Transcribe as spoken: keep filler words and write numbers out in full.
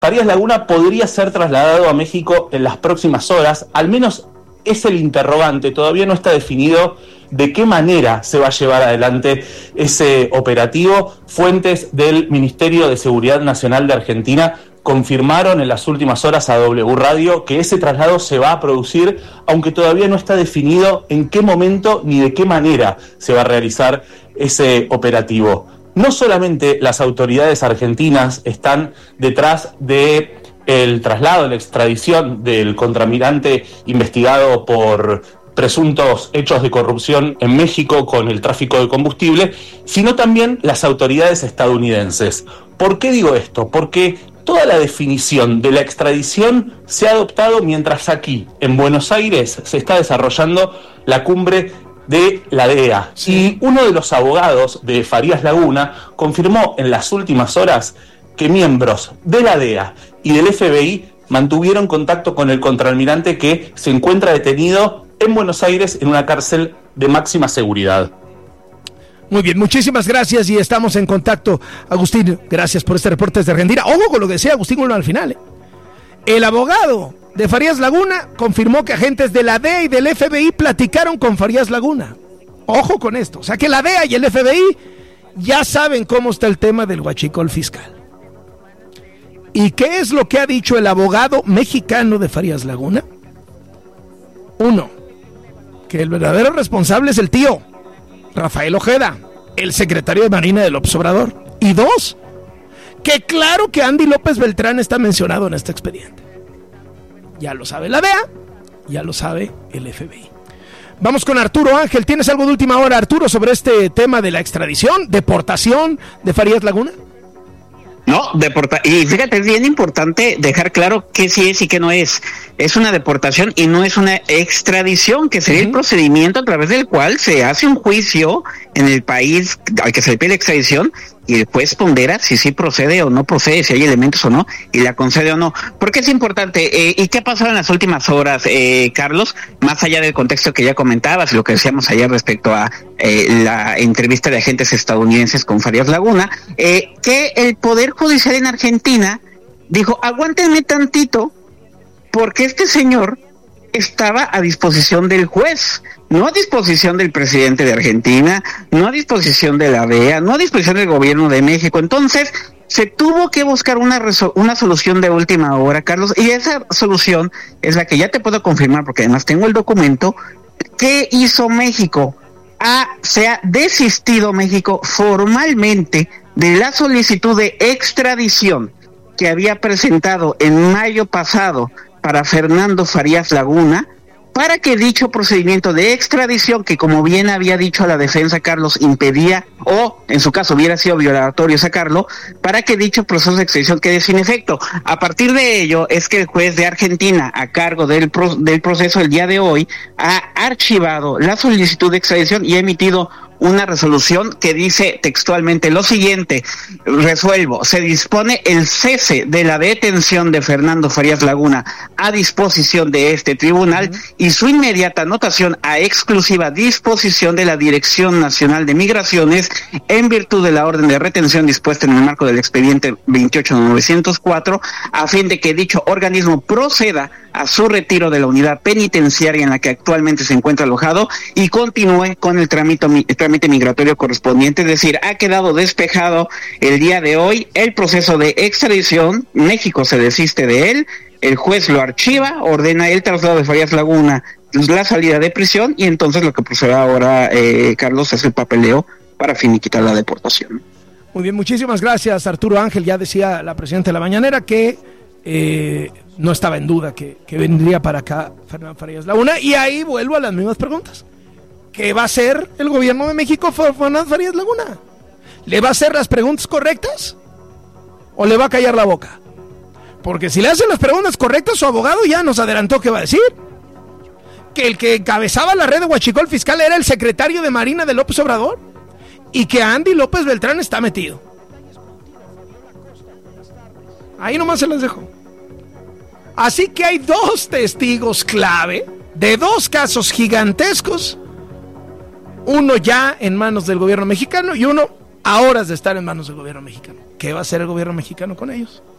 Farías Laguna podría ser trasladado a México en las próximas horas, al menos es el interrogante, todavía no está definido de qué manera se va a llevar adelante ese operativo. Fuentes del Ministerio de Seguridad Nacional de Argentina confirmaron en las últimas horas a W Radio que ese traslado se va a producir, aunque todavía no está definido en qué momento ni de qué manera se va a realizar ese operativo. No solamente las autoridades argentinas están detrás de el traslado, la extradición del contraalmirante investigado por presuntos hechos de corrupción en México con el tráfico de combustible, sino también las autoridades estadounidenses. ¿Por qué digo esto? Porque toda la definición de la extradición se ha adoptado mientras aquí, en Buenos Aires, se está desarrollando la cumbre de la D E A. Y uno de los abogados de Farías Laguna confirmó en las últimas horas que miembros de la D E A y del F B I mantuvieron contacto con el contraalmirante que se encuentra detenido en Buenos Aires en una cárcel de máxima seguridad. Muy bien, muchísimas gracias y estamos en contacto. Agustín, gracias por este reporte desde Argentina. Ojo con lo que decía Agustín Gulman al final, ¿eh? El abogado de Farías Laguna confirmó que agentes de la D E A y del F B I platicaron con Farías Laguna. Ojo con esto, o sea que la D E A y el F B I ya saben cómo está el tema del huachicol fiscal. ¿Y qué es lo que ha dicho el abogado mexicano de Farías Laguna? Uno, que el verdadero responsable es el tío Rafael Ojeda, el secretario de Marina de López Obrador. Y dos, que claro que Andy López Beltrán está mencionado en este expediente. Ya lo sabe la D E A, ya lo sabe el F B I. Vamos con Arturo Ángel. ¿Tienes algo de última hora, Arturo, sobre este tema de la extradición, deportación de Farías Laguna? No, deporta y fíjate, es bien importante dejar claro qué sí es y qué no es. Es una deportación y no es una extradición, que sería uh-huh. el procedimiento a través del cual se hace un juicio en el país al que se le pide la extradición y el juez pondera si sí procede o no procede, si hay elementos o no, y la concede o no. ¿Por qué es importante? Eh, ¿Y qué ha pasado en las últimas horas, eh, Carlos? Más allá del contexto que ya comentabas y lo que decíamos ayer respecto a eh, la entrevista de agentes estadounidenses con Farías Laguna, eh, que el Poder Judicial en Argentina dijo, aguántenme tantito, porque este señor estaba a disposición del juez, no a disposición del presidente de Argentina, no a disposición de la D E A, no a disposición del gobierno de México. Entonces, se tuvo que buscar una resol- una solución de última hora, Carlos, y esa solución es la que ya te puedo confirmar, porque además tengo el documento. ¿Qué hizo México? Ah, se ha desistido México formalmente de la solicitud de extradición que había presentado en mayo pasado para Fernando Farías Laguna, para que dicho procedimiento de extradición, que como bien había dicho la defensa, Carlos, impedía, o en su caso hubiera sido violatorio sacarlo, para que dicho proceso de extradición quede sin efecto. A partir de ello es que el juez de Argentina, a cargo del, pro, del proceso el día de hoy, ha archivado la solicitud de extradición y ha emitido una resolución que dice textualmente lo siguiente: resuelvo, se dispone el cese de la detención de Fernando Farías Laguna a disposición de este tribunal uh-huh. y su inmediata anotación a exclusiva disposición de la Dirección Nacional de Migraciones en virtud de la orden de retención dispuesta en el marco del expediente veintiocho mil novecientos cuatro, a fin de que dicho organismo proceda a su retiro de la unidad penitenciaria en la que actualmente se encuentra alojado y continúe con el trámite, el trámite migratorio correspondiente. Es decir, ha quedado despejado el día de hoy el proceso de extradición. México se desiste de él, el juez lo archiva, ordena el traslado de Farías Laguna, la salida de prisión, y entonces lo que procede ahora, eh, Carlos, es el papeleo para finiquitar la deportación. Muy bien, muchísimas gracias, Arturo Ángel. Ya decía la presidenta de la mañanera que eh, no estaba en duda que, que vendría para acá Fernando Farías Laguna, y ahí vuelvo a las mismas preguntas. ¿Qué va a hacer el gobierno de México por Fernando Farías Laguna? ¿Le va a hacer las preguntas correctas o le va a callar la boca? Porque si le hacen las preguntas correctas, su abogado ya nos adelantó qué va a decir. Que el que encabezaba la red de huachicol fiscal era el secretario de Marina de López Obrador y que Andy López Beltrán está metido. Ahí nomás se las dejo. Así que hay dos testigos clave de dos casos gigantescos, uno ya en manos del gobierno mexicano y uno a horas de estar en manos del gobierno mexicano. ¿Qué va a hacer el gobierno mexicano con ellos?